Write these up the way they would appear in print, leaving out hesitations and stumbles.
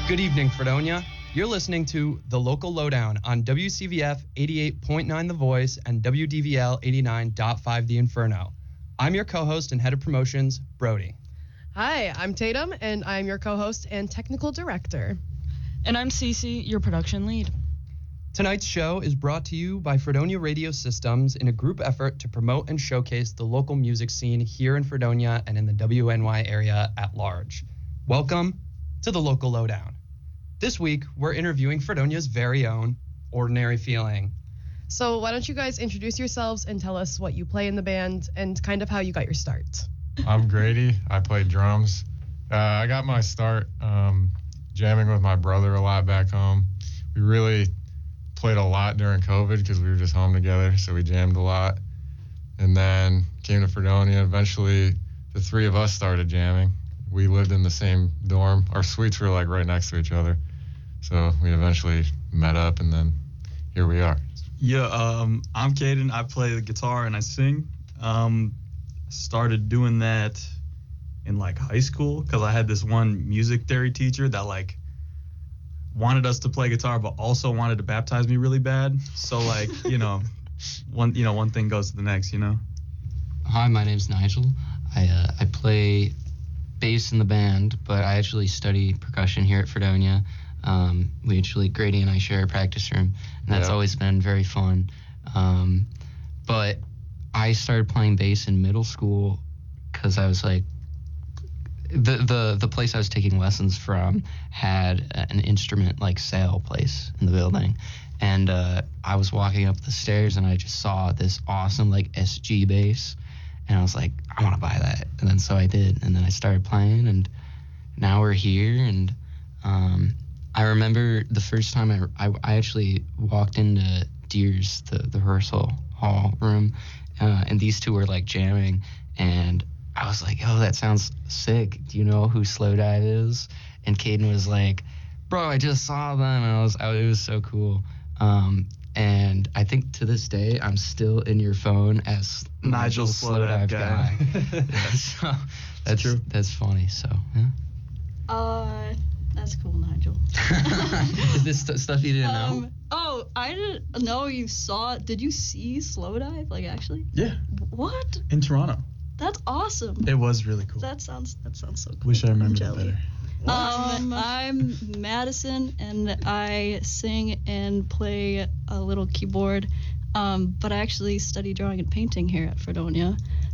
Good evening, Fredonia. You're listening to The Local Lowdown on WCVF 88.9 The Voice and WDVL 89.5 The Inferno. I'm your co-host and head of promotions, Brody. Hi, I'm Tatum, and I'm your co-host and technical director. And I'm Cece, your production lead. Tonight's show is brought to you by Fredonia Radio Systems in a group effort to promote and showcase the local music scene here in Fredonia and in the WNY area at large. Welcome to The Local Lowdown. This week, we're interviewing Fredonia's very own Ordinary Feeling. So why don't you guys introduce yourselves and tell us what you play in the band and kind of how you got your start. I'm Grady. I play drums. I got my start jamming with my brother a lot back home. We really played a lot during COVID because we were just home together, so we jammed a lot. And then came to Fredonia. Eventually, the three of us started jamming. We lived in the same dorm. Our suites were like right next to each other. So we eventually met up, and then here we are. Yeah, I'm Caden. I play the guitar and I sing. Started doing that in like high school because I had this one music theory teacher that like wanted us to play guitar but also wanted to baptize me really bad. So like, one thing goes to the next, Hi, my name's Nigel. I play bass in the band, but I actually study percussion here at Fredonia. Grady and I share a practice room, and that's always been very fun. But I started playing bass in middle school because I was like, the place I was taking lessons from had an instrument like sale place in the building, and I was walking up the stairs and I just saw this awesome like SG bass, and I was like, I want to buy that, and then so I did, and then I started playing, and now we're here. And I remember the first time I actually walked into Deer's, the rehearsal hall room, and these two were like jamming, and I was like, oh, that sounds sick. Do you know who Slowdive is? And Caden was like, bro, I just saw them, and it was so cool. And I think to this day, I'm still in your phone as Nigel Slowdive guy. So that's true. That's funny. So yeah. That's cool, Nigel. Is this stuff you didn't know? Oh, I didn't know you saw. Did you see Slowdive? Like actually? Yeah. What? In Toronto. That's awesome. It was really cool. That sounds so cool. Wish I remembered that better. I'm Madison, and I sing and play a little keyboard. But I actually study drawing and painting here at Fredonia.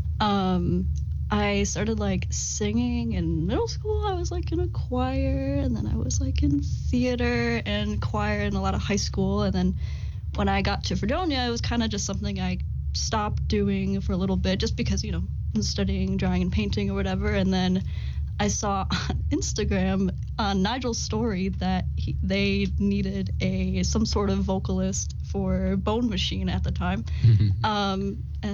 I started like singing in middle school. I was like in a choir, and then I was like in theater and choir in a lot of high school. And then when I got to Fredonia, it was kind of just something I stopped doing for a little bit just because, I was studying drawing and painting or whatever. And then I saw on Instagram on Nigel's story that they needed some sort of vocalist for Bone Machine at the time. And